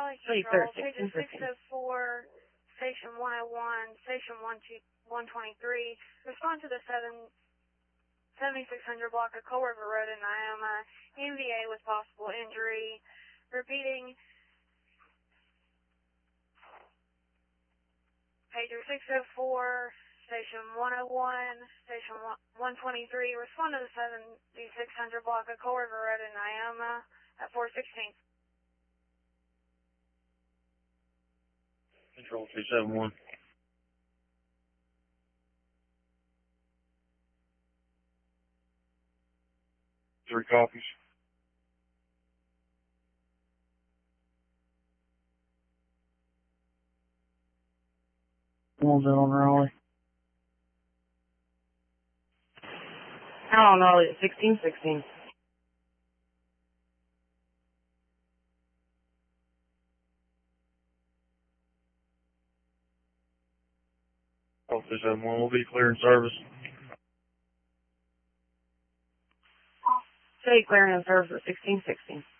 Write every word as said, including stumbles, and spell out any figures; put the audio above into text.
Charlie Please, Central, sir, pages six sixteen fifteen. oh four, station one oh one, station one twenty-three. Respond to the seventy-six hundred block of Coal River Road in Ioma. M V A with possible injury. Repeating. Pager six oh four, station one oh one, station one twenty-three. Respond to the seventy-six hundred block of Coal River Road in Ioma at four sixteen. Control two seven one. Three copies. One's out on Raleigh. Out on Raleigh at sixteen sixteen. Control two seven one will be clearing service. Say clearing in service at sixteen sixteen.